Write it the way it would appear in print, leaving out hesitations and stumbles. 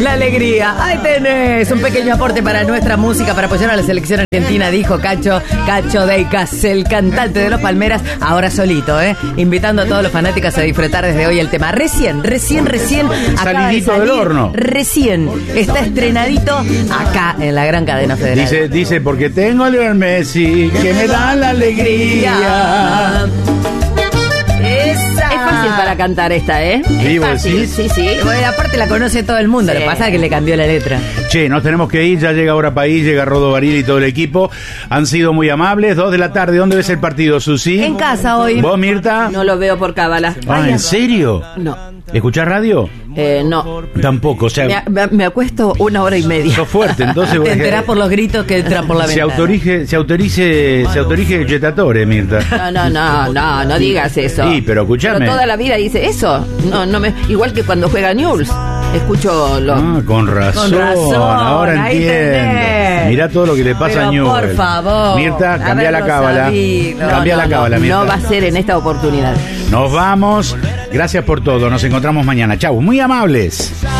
La alegría. Ahí tenés un pequeño aporte para nuestra música, para apoyar a la selección argentina, dijo Cacho Deicas, el cantante de Los Palmeras, ahora solito, invitando a todos los fanáticos a disfrutar desde hoy el tema. Recién salidito del horno. Recién está estrenadito acá en la gran cadena federal. Dice porque tengo a Lionel Messi que me da la alegría. Esa. Es fácil para cantar esta, ¿eh? Vivo, es fácil, ¿sí? sí. Bueno, aparte la conoce todo el mundo, Sí. Lo que pasa es que le cambió la letra. Che, nos tenemos que ir, ya llega Hora País, llega Rodo Baril y todo el equipo. Han sido muy amables. 2 de la tarde, ¿dónde ves el partido, Susi? En casa hoy. ¿Vos, Mirta? No lo veo por cábala. ¿En serio? No. ¿Escuchás radio? No. Tampoco, o sea... Me acuesto 1 hora y media. Sos fuerte, entonces... Te enterás por los gritos que entran por la ventana. Se autorice el jetatore, Mirta. No digas eso. Sí, pero escuchame. Pero toda la vida dice eso. Igual que cuando juega Newell's. Escucho lo... Con razón, ahora ahí entiendo. tenés. Mirá todo lo que le pasa Pero a Newell. por favor. Mirta, cambia la cábala. Cambia la cábala, Mirta. No va a ser en esta oportunidad. Nos vamos. Gracias por todo. Nos encontramos mañana. Chau. Muy amables.